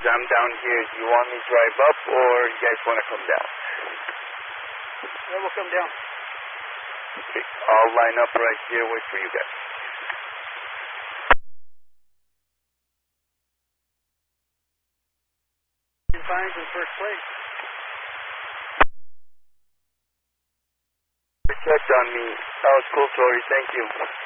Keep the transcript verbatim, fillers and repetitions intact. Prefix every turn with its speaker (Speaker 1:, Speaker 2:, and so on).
Speaker 1: I'm down here. Do you want me to drive up, or you guys want to come down?
Speaker 2: Yeah, we'll come down.
Speaker 1: Okay, I'll line up right here, wait for you guys.
Speaker 2: Fines in first place.
Speaker 1: Checked on me. That was cool, Tori. Thank you.